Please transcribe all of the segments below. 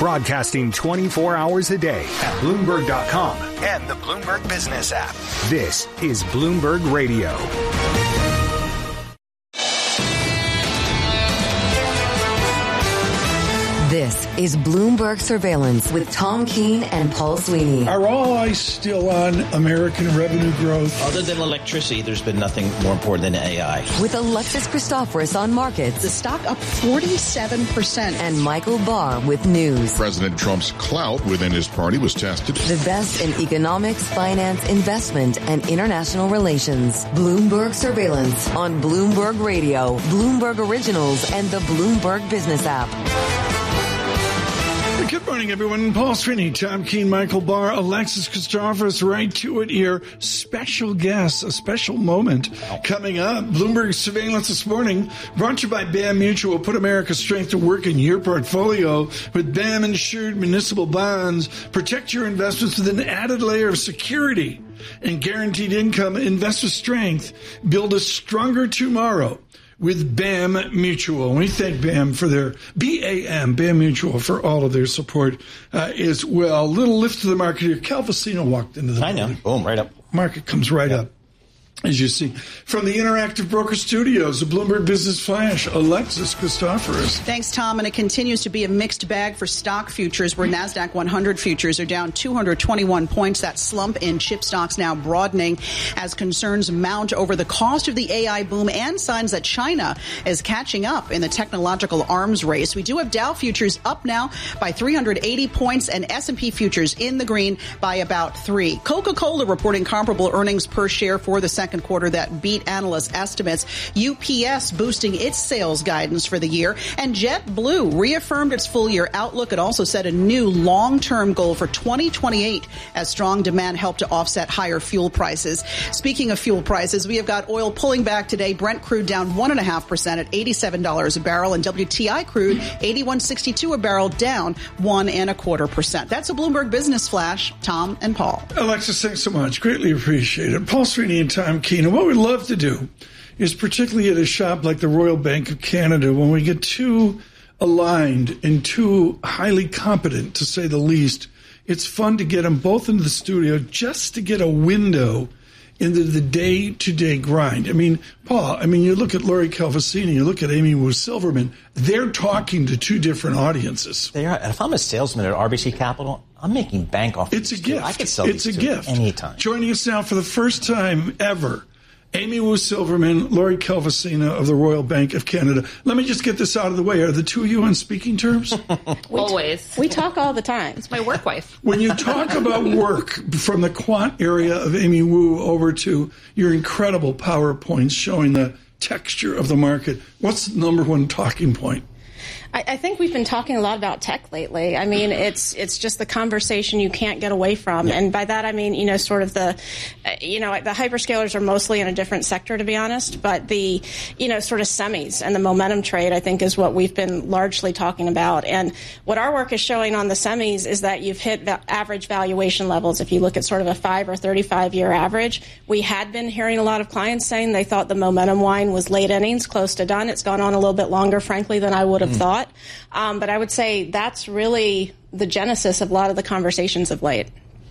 Broadcasting 24 hours a day at Bloomberg.com and the Bloomberg Business app. This is Bloomberg Radio. This is Bloomberg Surveillance with Tom Keene and Paul Sweeney. Are all eyes still on American revenue growth? Other than electricity, there's been nothing more important than AI. With Alexis Christoforous on markets. The stock up 47%. And Michael Barr with news. President Trump's clout within his party was tested. The best in economics, finance, investment, and international relations. Bloomberg Surveillance on Bloomberg Radio, Bloomberg Originals, and the Bloomberg Business app. Good morning, everyone. Paul Sweeney, Tom Keene, Michael Barr, Alexis Christoforous, right to it here. Special guest, a special moment coming up. Bloomberg Surveillance this morning, brought to you by BAM Mutual. Put America's strength to work in your portfolio with BAM insured municipal bonds. Protect your investments with an added layer of security and guaranteed income. Invest with strength. Build a stronger tomorrow with BAM Mutual. We thank BAM for their BAM Mutual, for all of their support as well. Little lift to the market here. Calvacino walked into the building. I know. Boom, right up. Market comes right up, as you see. From the Interactive Broker Studios, the Bloomberg Business Flash, Alexis Christoforous. Thanks, Tom. And it continues to be a mixed bag for stock futures, where NASDAQ 100 futures are down 221 points. That slump in chip stocks now broadening as concerns mount over the cost of the AI boom and signs that China is catching up in the technological arms race. We do have Dow futures up now by 380 points and S&P futures in the green by about 3. Coca-Cola reporting comparable earnings per share for the second quarter that beat analyst estimates. UPS boosting its sales guidance for the year, and JetBlue reaffirmed its full-year outlook. It also set a new long-term goal for 2028 as strong demand helped to offset higher fuel prices. Speaking of fuel prices, we have got oil pulling back today. Brent crude down 1.5% at $87 a barrel, and WTI crude $81.62 a barrel, down 1.25%. That's a Bloomberg Business Flash. Tom and Paul. Alexis, thanks so much. Greatly appreciate it. Paul Sweeney and Tom Keene. And what we'd love to do is, particularly at a shop like the Royal Bank of Canada, when we get too aligned and too highly competent, to say the least, it's fun to get them both into the studio just to get a window into the day-to-day grind. I mean, Paul, you look at Lori Calvacini, you look at Amy Wu Silverman, they're talking to two different audiences. They are. If I'm a salesman at RBC Capital, I'm making bank off. It's a gift. I could sell it's these a gift. Anytime. Joining us now for the first time ever, Amy Wu Silverman, Lori Calvacini of the Royal Bank of Canada. Let me just get this out of the way. Are the two of you on speaking terms? Always. We talk all the time. It's my work wife. When you talk about work, from the quant area of Amy Wu over to your incredible PowerPoints showing the texture of the market, what's the number one talking point? I think we've been talking a lot about tech lately. I mean, it's just the conversation you can't get away from. Yeah. And by that, I mean, sort of the hyperscalers are mostly in a different sector, to be honest. But the, sort of semis and the momentum trade, I think, is what we've been largely talking about. And what our work is showing on the semis is that you've hit average valuation levels. If you look at sort of a 5 or 35-year average, we had been hearing a lot of clients saying they thought the momentum wine was late innings, close to done. It's gone on a little bit longer, frankly, than I would have thought. But I would say that's really the genesis of a lot of the conversations of late.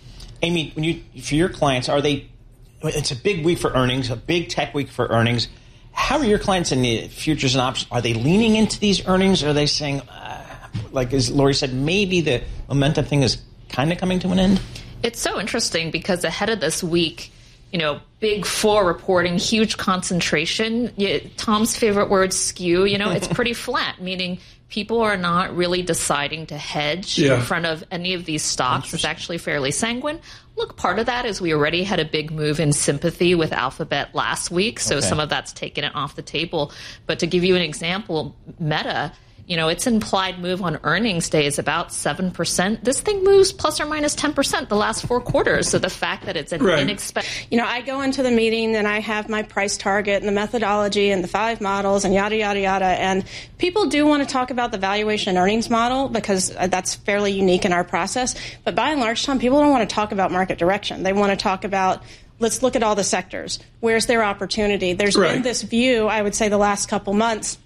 Amy, for your clients, it's a big week for earnings, a big tech week for earnings. How are your clients in the futures and options? Are they leaning into these earnings? Or are they saying, like as Lori said, maybe the momentum thing is kind of coming to an end? It's so interesting because ahead of this week, Big Four reporting, huge concentration. Tom's favorite word, skew. It's pretty flat, meaning people are not really deciding to hedge in front of any of these stocks. It's actually fairly sanguine. Look, part of that is we already had a big move in sympathy with Alphabet last week, so some of that's taken it off the table. But to give you an example, Meta, its implied move on earnings day is about 7%. This thing moves plus or minus 10% the last 4 quarters. So the fact that it's an inexpensive... I go into the meeting and I have my price target and the methodology and the 5 models and yada, yada, yada. And people do want to talk about the valuation and earnings model because that's fairly unique in our process. But by and large, Tom, people don't want to talk about market direction. They want to talk about, let's look at all the sectors. Where's their opportunity? There's been this view, I would say, the last couple months,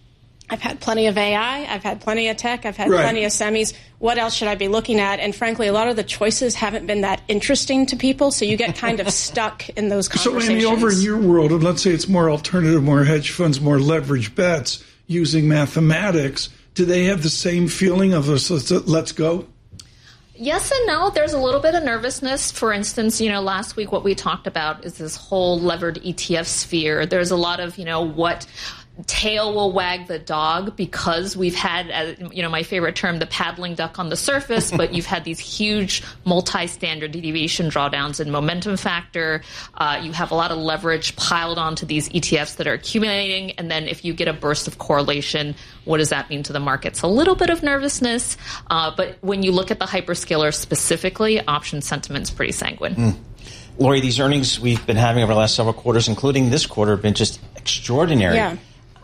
I've had plenty of AI. I've had plenty of tech. I've had plenty of semis. What else should I be looking at? And frankly, a lot of the choices haven't been that interesting to people, so you get kind of stuck in those conversations. So, Amy, over in your world, and let's say it's more alternative, more hedge funds, more leverage bets using mathematics, do they have the same feeling of let's go? Yes and no. There's a little bit of nervousness. For instance, last week what we talked about is this whole levered ETF sphere. There's a lot of, what tail will wag the dog, because we've had, my favorite term, the paddling duck on the surface, but you've had these huge multi-standard deviation drawdowns in momentum factor. You have a lot of leverage piled onto these ETFs that are accumulating. And then if you get a burst of correlation, what does that mean to the markets? A little bit of nervousness. But when you look at the hyperscalers specifically, option sentiment's pretty sanguine. Lori, these earnings we've been having over the last several quarters, including this quarter, have been just extraordinary. Yeah.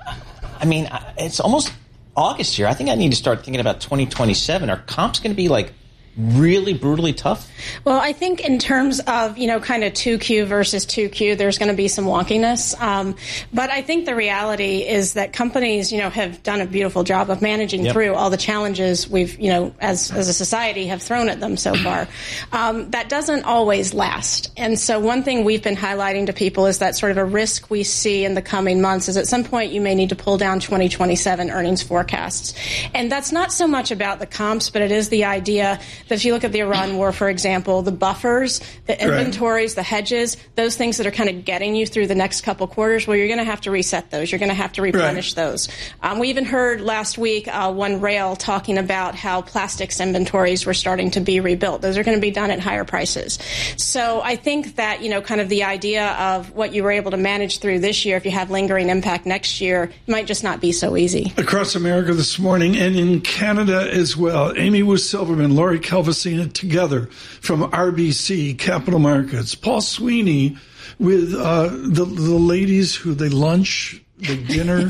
I mean, it's almost August here. I think I need to start thinking about 2027. Are comps going to be really brutally tough? Well, I think in terms of, kind of 2Q versus 2Q, there's going to be some wonkiness. But I think the reality is that companies, have done a beautiful job of managing through all the challenges we've, as a society have thrown at them so far. That doesn't always last. And so one thing we've been highlighting to people is that sort of a risk we see in the coming months is at some point you may need to pull down 2027 earnings forecasts. And that's not so much about the comps, but it is the idea that if you look at the Iran war, for example, the buffers, the inventories, the hedges, those things that are kind of getting you through the next couple quarters, well, you're going to have to reset those. You're going to have to replenish those. We even heard last week one rail talking about how plastics inventories were starting to be rebuilt. Those are going to be done at higher prices. So I think that, kind of the idea of what you were able to manage through this year, if you have lingering impact next year, might just not be so easy. Across America this morning and in Canada as well, Amy Wu Silverman, Lori Calvasina together from RBC Capital Markets. Paul Sweeney with the ladies who they lunch, they dinner,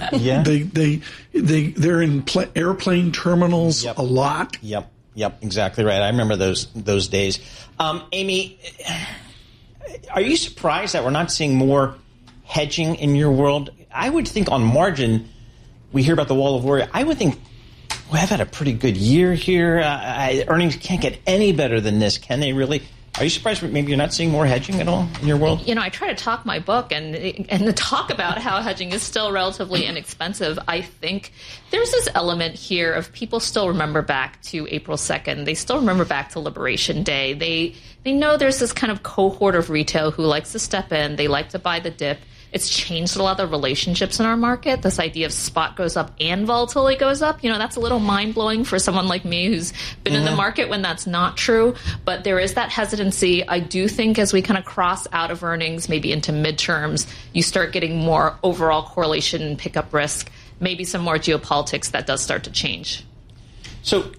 they're in airplane terminals a lot. Yep, exactly right. I remember those days. Amy, are you surprised that we're not seeing more hedging in your world? I would think on margin, we hear about the wall of worry. I would think, I've had a pretty good year here. Earnings can't get any better than this, can they really? Are you surprised maybe you're not seeing more hedging at all in your world? I try to talk my book and talk about how hedging is still relatively inexpensive. I think there's this element here of people still remember back to April 2nd. They still remember back to Liberation Day. They know there's this kind of cohort of retail who likes to step in. They like to buy the dip. It's changed a lot of the relationships in our market. This idea of spot goes up and volatility goes up, that's a little mind-blowing for someone like me who's been in the market when that's not true. But there is that hesitancy. I do think as we kind of cross out of earnings, maybe into midterms, you start getting more overall correlation and pickup risk, maybe some more geopolitics that does start to change. So,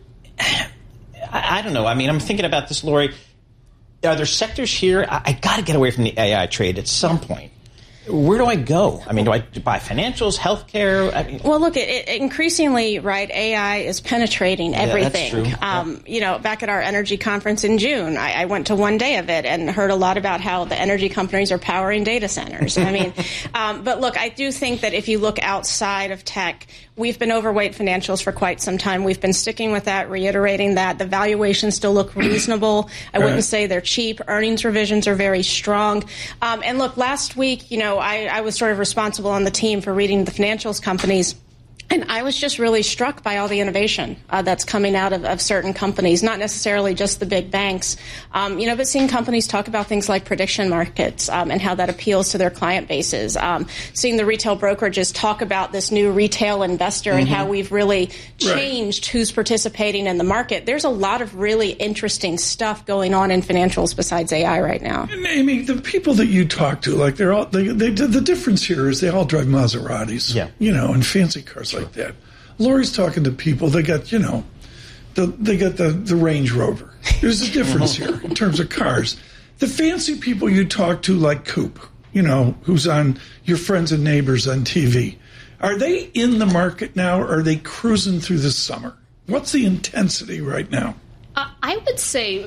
I don't know. I mean, I'm thinking about this, Lori. Are there sectors here? I got to get away from the AI trade at some point. Where do I go? I mean, do I buy financials, healthcare? Well, look, it increasingly, AI is penetrating everything. Yeah, that's true. Back at our energy conference in June, I went to one day of it and heard a lot about how the energy companies are powering data centers. But look, I do think that if you look outside of tech, we've been overweight financials for quite some time. We've been sticking with that, reiterating that. The valuations still look reasonable. I wouldn't say they're cheap. Earnings revisions are very strong. And look, last week, I was sort of responsible on the team for reading the financials companies. And I was just really struck by all the innovation that's coming out of certain companies, not necessarily just the big banks, but seeing companies talk about things like prediction markets and how that appeals to their client bases. Seeing the retail brokerages talk about this new retail investor and how we've really changed who's participating in the market. There's a lot of really interesting stuff going on in financials besides AI right now. And Amy, the people that you talk to, the difference here is they all drive Maseratis, and fancy cars like that. Lori's talking to people. They got, they got the Range Rover. There's a difference here in terms of cars. The fancy people you talk to, like Coop, who's on Your Friends and Neighbors on TV, are they in the market now, or are they cruising through the summer? What's the intensity right now? I would say,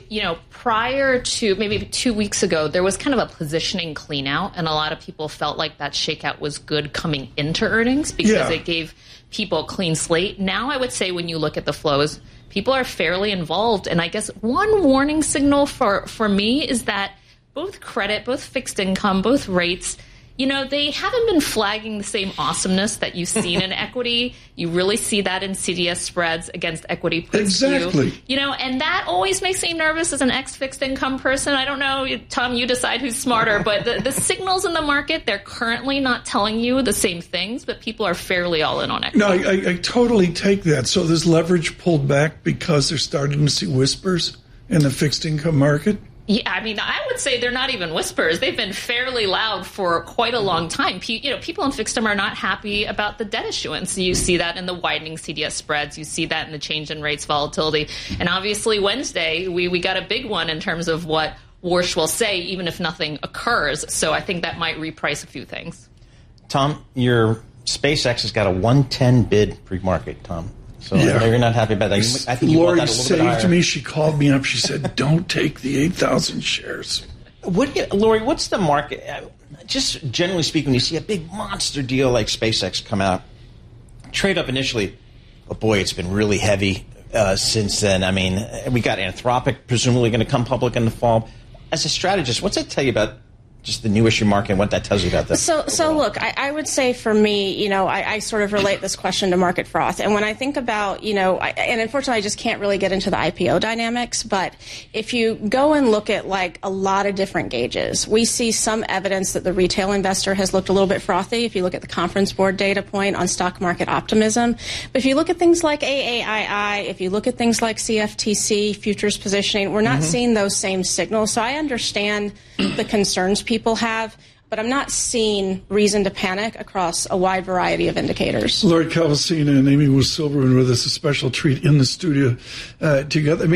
prior to maybe 2 weeks ago, there was kind of a positioning clean out, and a lot of people felt like that shakeout was good coming into earnings because it gave people a clean slate. Now I would say when you look at the flows, people are fairly involved. And I guess one warning signal for me is that both credit, both fixed income, both rates, they haven't been flagging the same awesomeness that you've seen in equity. You really see that in CDS spreads against equity puts. Exactly. And that always makes me nervous as an ex-fixed income person. I don't know, Tom, you decide who's smarter, but the signals in the market, they're currently not telling you the same things, but people are fairly all in on equity. No, I totally take that. So there's leverage pulled back because they're starting to see whispers in the fixed income market? Yeah, I would say they're not even whispers. They've been fairly loud for quite a long time. People in fixed income are not happy about the debt issuance. You see that in the widening CDS spreads. You see that in the change in rates volatility. And obviously Wednesday, we got a big one in terms of what Warsh will say, even if nothing occurs. So I think that might reprice a few things. Tom, your SpaceX has got a 110 bid pre-market, Tom. So you're not happy about that. I think you Lori bought that a little bit higher. saved me. She called me up. She said, don't take the 8,000 shares. Lori, what's the market? Just generally speaking, when you see a big monster deal like SpaceX come out, trade up initially, but boy, it's been really heavy since then. We got Anthropic presumably going to come public in the fall. As a strategist, what's that tell you about just the new issue market and what that tells you about this? So look, I would say for me, I sort of relate this question to market froth. And when I think about, and unfortunately I just can't really get into the IPO dynamics, but if you go and look at like a lot of different gauges, we see some evidence that the retail investor has looked a little bit frothy. If you look at the Conference Board data point on stock market optimism, but if you look at things like AAII, if you look at things like CFTC, futures positioning, we're not seeing those same signals. So I understand the concerns people have, but I'm not seeing reason to panic across a wide variety of indicators. Lori Calvasina and Amy Silverman with us, a special treat in the studio together.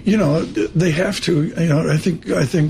They have to. I think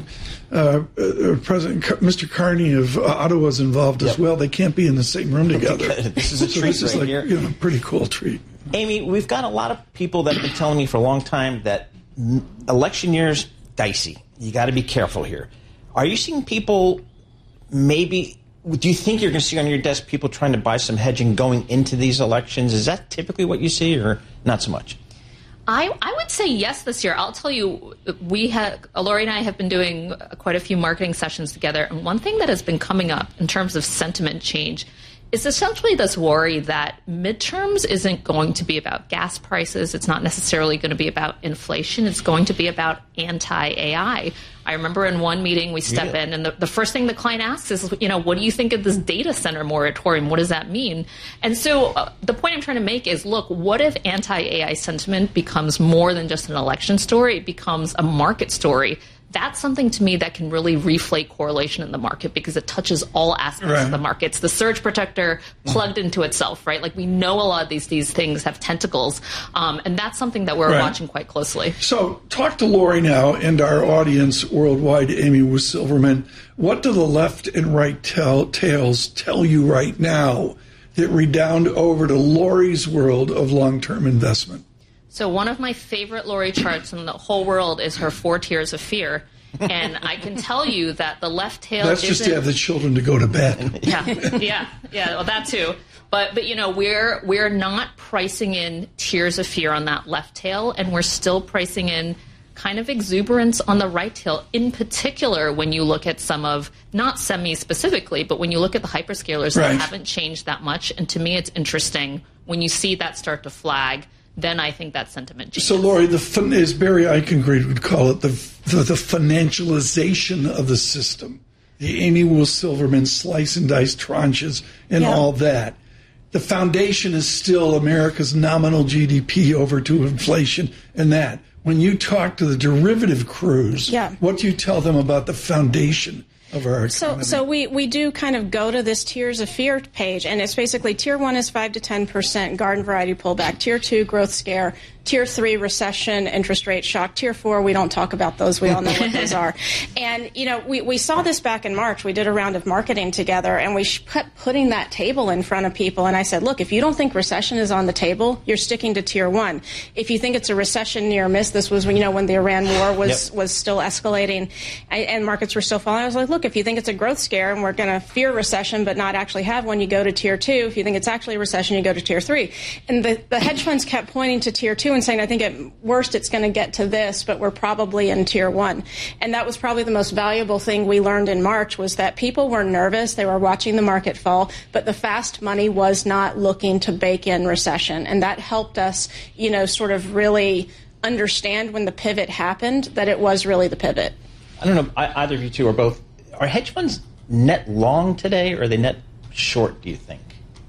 President Mr. Carney of Ottawa is involved as well. They can't be in the same room together. This is a treat this is right here. a pretty cool treat. Amy, we've got a lot of people that have been telling me for a long time that election year's dicey. You got to be careful here. Are you seeing people do you think you're going to see on your desk people trying to buy some hedging going into these elections? Is that typically what you see or not so much? I would say yes this year. I'll tell you, Lori and I have been doing quite a few marketing sessions together. And one thing that has been coming up in terms of sentiment change is essentially this worry that midterms isn't going to be about gas prices. It's not necessarily going to be about inflation. It's going to be about anti-AI. I remember in one meeting we step in and the first thing the client asks is, what do you think of this data center moratorium? What does that mean? And so the point I'm trying to make is, look, what if anti-AI sentiment becomes more than just an election story? It becomes a market story. That's something to me that can really reflate correlation in the market because it touches all aspects of the market. It's the surge protector plugged into itself, right? Like we know a lot of these things have tentacles, and that's something that we're watching quite closely. So talk to Lori now and our audience worldwide, Amy Silverman. What do the left and right tails tell you right now that redound over to Lori's world of long-term investment? So one of my favorite Lori charts in the whole world is her 4 tiers of fear. And I can tell you that the left tail That's just to have the children to go to bed. Yeah, well, that too. But we're not pricing in tiers of fear on that left tail, and we're still pricing in kind of exuberance on the right tail, in particular when you look at some of, not semi specifically, but when you look at the hyperscalers that haven't changed that much. And to me, it's interesting when you see that start to flag, then I think that sentiment changes. So, Lori, as Barry Eichengreen would call it, the financialization of the system, the Amy Silverman slice and dice tranches and all that. The foundation is still America's nominal GDP over to inflation and that. When you talk to the derivative crews, what do you tell them about the foundation of our economy. So we do kind of go to this tiers of fear page, and it's basically tier 1 is 5 to 10% garden variety pullback, tier 2 growth scare, tier 3 recession, interest rate shock, tier 4 we don't talk about those. We all know what those are. And we saw this back in March. We did a round of marketing together, and we kept putting that table in front of people. And I said, look, if you don't think recession is on the table, you're sticking to tier 1. If you think it's a recession near miss, this was when the Iran war was still escalating and markets were still falling. I was like, look, if you think it's a growth scare and we're going to fear recession but not actually have one, you go to tier 2. If you think it's actually a recession, you go to tier 3. And the hedge funds kept pointing to tier 2 and saying, I think at worst it's going to get to this, but we're probably in tier 1. And that was probably the most valuable thing we learned in March, was that people were nervous. They were watching the market fall, but the fast money was not looking to bake in recession. And that helped us, sort of really understand when the pivot happened that it was really the pivot. I don't know, either of you two or both, are hedge funds net long today, or are they net short, do you think?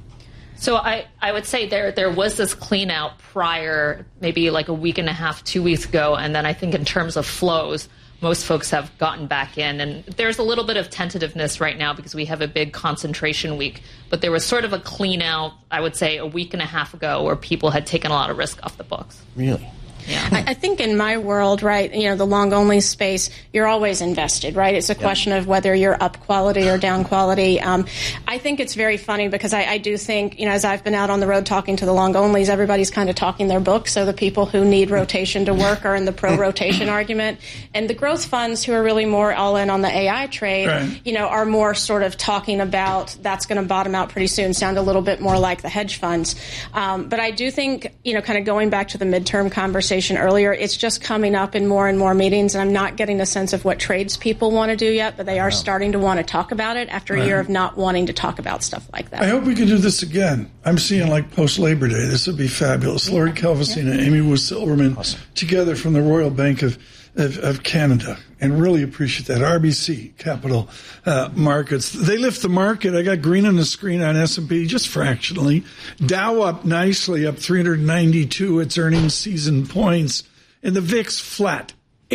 So I would say there was this clean out prior, maybe like a week and a half, 2 weeks ago, and then I think in terms of flows, most folks have gotten back in. And there's a little bit of tentativeness right now because we have a big concentration week. But there was sort of a clean out, I would say, a week and a half ago where people had taken a lot of risk off the books. Really? Yeah. I think in my world, right, the long-only space, you're always invested, right? It's a question of whether you're up quality or down quality. I think it's very funny because I do think, as I've been out on the road talking to the long-onlys, everybody's kind of talking their book. So the people who need rotation to work are in the pro-rotation argument. And the growth funds who are really more all in on the AI trade, are more sort of talking about that's going to bottom out pretty soon, sound a little bit more like the hedge funds. But I do think, kind of going back to the midterm conversation earlier, it's just coming up in more and more meetings, and I'm not getting a sense of what tradespeople want to do yet, but they are starting to want to talk about it after a year of not wanting to talk about stuff like that. I hope we can do this again. I'm seeing like post-Labor Day. This would be fabulous. Lori Kelvacine and Amy Wu Silverman together from the Royal Bank of Canada, and really appreciate that. RBC Capital Markets. They lift the market. I got green on the screen on S&P just fractionally. Dow up nicely, up 392 its earnings season points. And the VIX flat,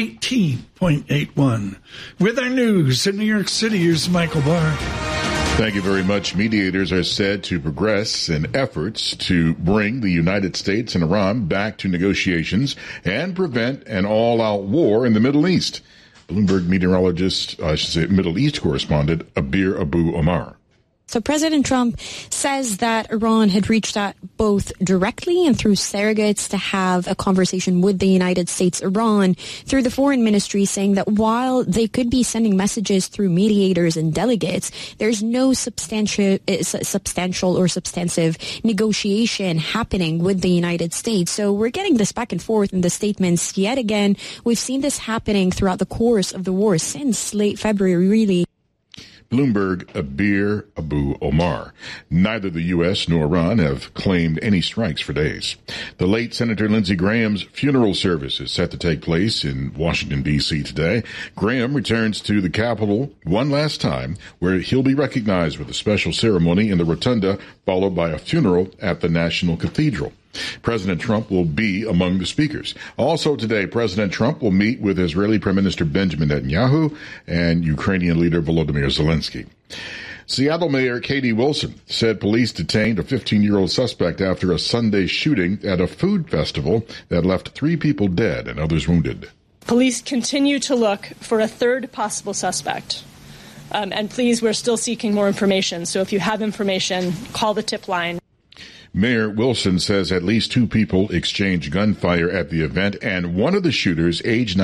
18.81. With our news in New York City, here's Michael Barr. Thank you very much. Mediators are said to progress in efforts to bring the United States and Iran back to negotiations and prevent an all-out war in the Middle East. Bloomberg Middle East correspondent Abir Abu Omar. So President Trump says that Iran had reached out both directly and through surrogates to have a conversation with the United States. Iran, through the foreign ministry, saying that while they could be sending messages through mediators and delegates, there's no substantial or substantive negotiation happening with the United States. So we're getting this back and forth in the statements yet again. We've seen this happening throughout the course of the war since late February, really. Bloomberg Abir Abu Omar. Neither the U.S. nor Iran have claimed any strikes for days. The late Senator Lindsey Graham's funeral service is set to take place in Washington, D.C. today. Graham returns to the Capitol one last time, where he'll be recognized with a special ceremony in the Rotunda, followed by a funeral at the National Cathedral. President Trump will be among the speakers. Also today, President Trump will meet with Israeli Prime Minister Benjamin Netanyahu and Ukrainian leader Volodymyr Zelensky. Seattle Mayor Katie Wilson said police detained a 15-year-old suspect after a Sunday shooting at a food festival that left 3 people dead and others wounded. Police continue to look for a third possible suspect. And please, we're still seeking more information. So if you have information, call the tip line. Mayor Wilson says at least 2 people exchanged gunfire at the event, and one of the shooters, age